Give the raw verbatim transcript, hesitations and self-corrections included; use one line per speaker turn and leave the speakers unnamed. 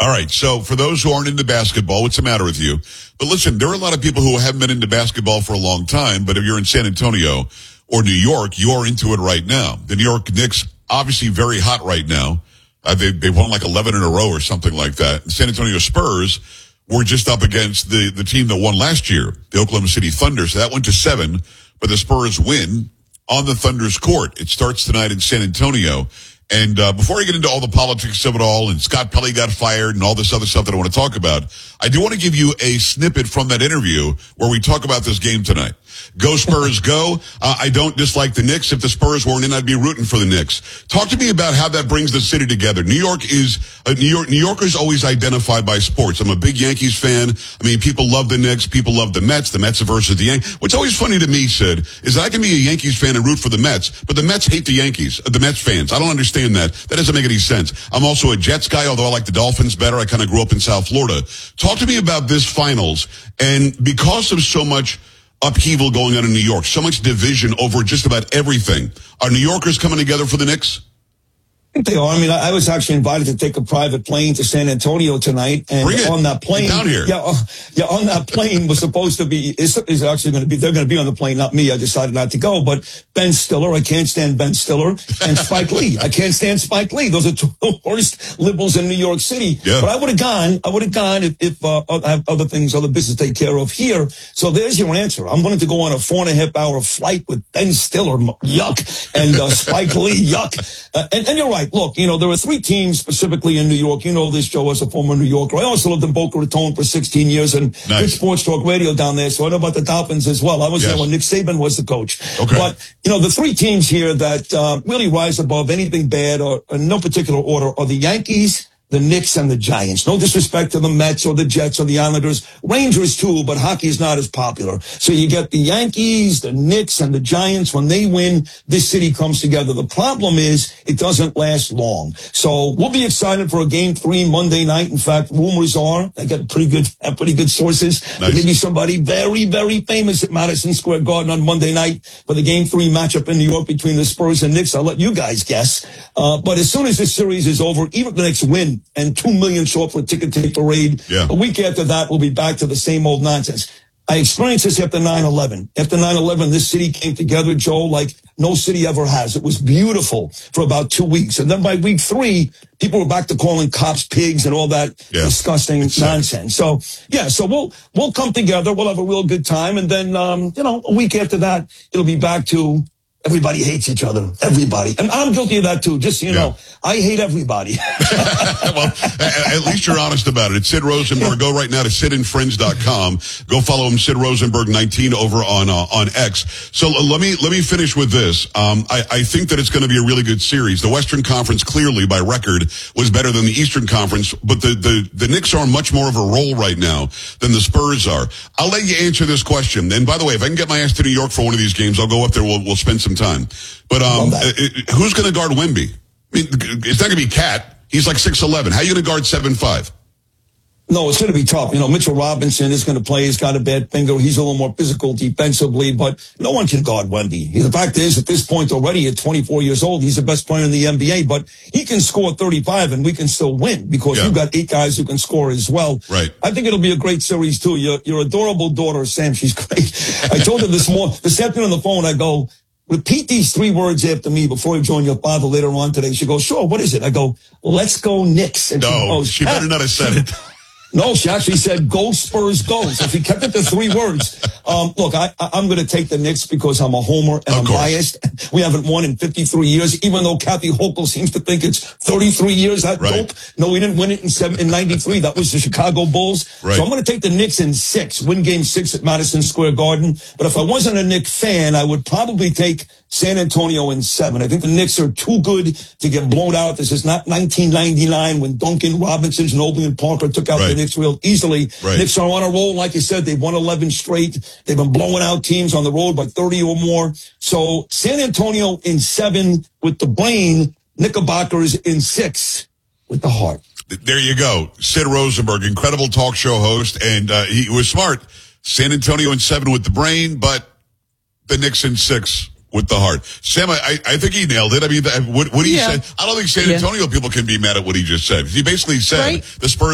All right, so for those who aren't into basketball, what's the matter with you? But listen, there are a lot of people who haven't been into basketball for a long time, but if you're in San Antonio or New York, you are into it right now. The New York Knicks, obviously very hot right now. Uh, they, they won like eleven in a row or something like that. San Antonio Spurs were just up against the, the team that won last year, the Oklahoma City Thunder. So that went to seven, but the Spurs win on the Thunder's court. It starts tonight in San Antonio. And uh, before I get into all the politics of it all, and Scott Pelley got fired and all this other stuff that I want to talk about, I do want to give you a snippet from that interview where we talk about this game tonight. Go Spurs, go. Uh, I don't dislike the Knicks. If the Spurs weren't in, I'd be rooting for the Knicks. Talk to me about how that brings the city together. New York is, uh, New York, New Yorkers always identified by sports. I'm a big Yankees fan. I mean, people love the Knicks. People love the Mets. The Mets versus the Yankees. What's always funny to me, Sid, is I can be a Yankees fan and root for the Mets, but the Mets hate the Yankees, uh, the Mets fans. I don't understand that. That doesn't make any sense. I'm also a Jets guy, although I like the Dolphins better. I kind of grew up in South Florida. Talk to me about this finals. And because of so much upheaval going on in New York, so much division over just about everything, are New Yorkers coming together for the Knicks?
I think they are. I mean, I, I was actually invited to take a private plane to San Antonio tonight, and
Bring it.
on that plane,
Get down here.
yeah, uh, yeah, on that plane was supposed to be is, is actually going to be. They're going to be on the plane, not me. I decided not to go, but Ben Stiller. I can't stand Ben Stiller, and Spike Lee. I can't stand Spike Lee. Those are two of the worst liberals in New York City.
Yeah.
But I would have gone. I would have gone if, if uh, I have other things, other business to take care of here. So there's your answer. I'm willing to go on a four and a half hour flight with Ben Stiller. Yuck, and uh, Spike Lee. Yuck. Uh, and, and you're right. Look, you know there are three teams specifically in New York. You know this, Joe, as a former New Yorker. I also lived in Boca Raton for sixteen years and
nice.
did sports talk radio down there, so I know about the Dolphins as well. I was
yes.
there when Nick Saban was the coach.
Okay.
But, you know, the three teams here that uh, really rise above anything bad or in no particular order are the Yankees, the Knicks, and the Giants. No disrespect to the Mets or the Jets or the Islanders. Rangers, too, but hockey is not as popular. So you get the Yankees, the Knicks, and the Giants. When they win, this city comes together. The problem is it doesn't last long. So we'll be excited for a game three Monday night. In fact, rumors are, I got pretty good, have pretty good sources.
Nice.
There may be somebody very, very famous at Madison Square Garden on Monday night for the game three matchup in New York between the Spurs and Knicks. I'll let you guys guess. Uh, but as soon as this series is over, even if the Knicks win, and two million show up for a ticket tape parade.
Yeah.
A week after that, we'll be back to the same old nonsense. I experienced this after nine eleven. After nine eleven, this city came together, Joe, like no city ever has. It was beautiful for about two weeks. And then by week three, people were back to calling cops pigs and all that
yeah.
disgusting
it's
nonsense. So, yeah, so we'll we'll come together. We'll have a real good time. And then, um, you know, a week after that, it'll be back to everybody hates each other. Everybody. And I'm guilty of that, too. Just so you
yeah.
know, I hate everybody.
Well, at least you're honest about it. It's Sid Rosenberg. Go right now to sid and friends dot com. Go follow him, Sid Rosenberg nineteen, over on uh, on X. So uh, let me let me finish with this. Um, I, I think that it's going to be a really good series. The Western Conference, clearly, by record, was better than the Eastern Conference, but the, the, the Knicks are much more of a role right now than the Spurs are. I'll let you answer this question. And by the way, if I can get my ass to New York for one of these games, I'll go up there. We'll, we'll spend some time. But um, it, who's going to guard Wemby? I mean, it's not going to be Cat. He's like six eleven. How are you going to guard seven five?
No, it's going to be tough. You know, Mitchell Robinson is going to play. He's got a bad finger. He's a little more physical defensively, but no one can guard Wemby. The fact is, at this point already, at twenty-four years old, he's the best player in the N B A, but he can score thirty-five and we can still win because
yeah.
you've got eight guys who can score as well.
Right.
I think it'll be a great series, too. Your, your adorable daughter, Sam, she's great. I told her this morning, this afternoon on the phone, I go, repeat these three words after me before you join your father later on today. She goes, sure, what is it? I go, let's go Knicks. And
no,
she, goes,
she better not have said it.
No, she actually said, go Spurs, go. So she kept it to three words. Um, look, I, I'm going to take the Knicks because I'm a homer and
of
I'm
course.
biased. We haven't won in fifty-three years, even though Kathy Hochul seems to think it's thirty-three years. That
right.
dope. No, we didn't win it in, seven, in ninety-three. That was the Chicago Bulls.
Right.
So I'm going to take the Knicks in six, win game six at Madison Square Garden. But if I wasn't a Knicks fan, I would probably take San Antonio in seven. I think the Knicks are too good to get blown out. This is not nineteen ninety-nine when Duncan Robinson, Ginobili, and Parker took out
right.
the Knicks real easily.
Right.
Knicks are on a roll. Like you said, they've won eleven straight. They've been blowing out teams on the road by thirty or more. So San Antonio in seven with the brain, Knickerbockers in six with the heart.
There you go. Sid Rosenberg, incredible talk show host, and uh, he was smart. San Antonio in seven with the brain, but the Knicks in six with the heart. Sam, I, I think he nailed it. I mean, what, what he
yeah.
said, I don't think San Antonio yeah. people can be mad at what he just said. He basically said
right.
the Spurs